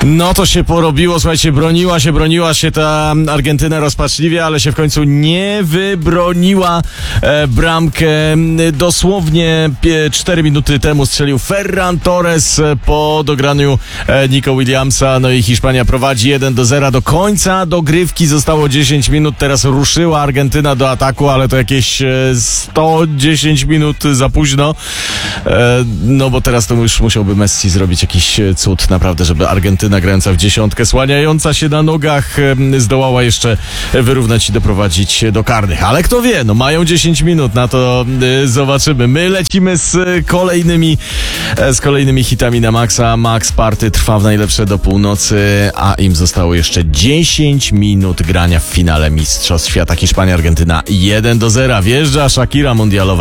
No to się porobiło, słuchajcie, broniła się ta Argentyna rozpaczliwie, ale się w końcu nie wybroniła. Bramkę dosłownie 4 minuty temu strzelił Ferran Torres po dograniu Nico Williamsa. No i Hiszpania prowadzi 1-0 do końca dogrywki. Zostało 10 minut, teraz ruszyła Argentyna do ataku, ale to jakieś 110 minut za późno. No bo teraz to już musiałby Messi zrobić jakiś cud naprawdę, żeby Argentyna grająca w dziesiątkę, słaniająca się na nogach, zdołała jeszcze wyrównać i doprowadzić do karnych. Ale kto wie, no mają 10 minut, na to zobaczymy. My lecimy z kolejnymi hitami na maksa. Max Party trwa w najlepsze do północy, a im zostało jeszcze 10 minut grania w finale Mistrzostw Świata. Hiszpania-Argentyna 1-0. Wjeżdża Shakira mundialowa.